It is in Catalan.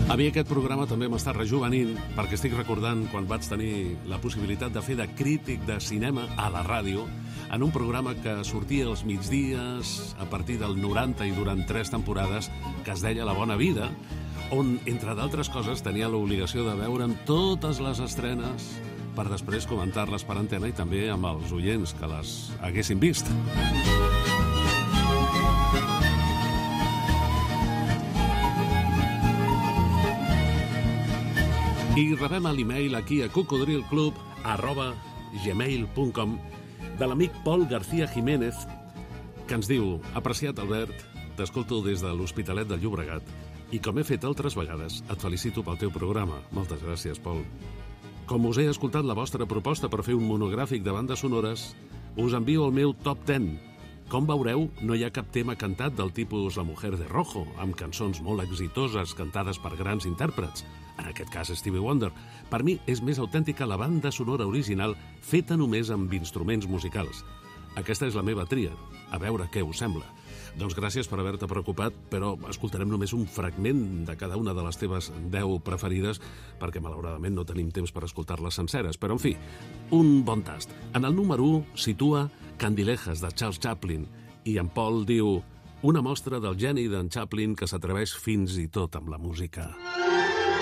A mi aquest programa també m'està rejuvenint perquè estic recordant quan vaig tenir la possibilitat de fer de crític de cinema a la ràdio en un programa que sortia als migdies a partir del 90 i durant 3 temporades que es deia La Bona Vida, on, entre d'altres coses, tenia l'obligació de veure'n totes les estrenes per després comentar-les per antena i també amb els oients que les haguessin vist. I rebem l'email aquí a cocodrilclub@gmail.com de l'amic Pol García Jiménez, que ens diu: apreciat Albert, t'escolto des de l'Hospitalet de Llobregat i com he fet altres vegades, et felicito pel teu programa. Moltes gràcies, Pol. Com us he escoltat la vostra proposta per fer un monogràfic de bandes sonores, us envio el meu top 10. Com veureu, no hi ha cap tema cantat del tipus La Mujer de Rojo, amb cançons molt exitoses cantades per grans intèrprets, en aquest cas Stevie Wonder. Per mi és més autèntica la banda sonora original feta només amb instruments musicals. Aquesta és la meva tria. A veure què us sembla. Doncs gràcies per haver-te preocupat, però escoltarem només un fragment de cada una de les teves 10 preferides, perquè malauradament no tenim temps per escoltar-les senceres. Però, en fi, un bon tast. En el número 1 situa Candilejas, de Charles Chaplin, i en Paul diu: una mostra del geni d'en Chaplin que s'atreveix fins i tot amb la música.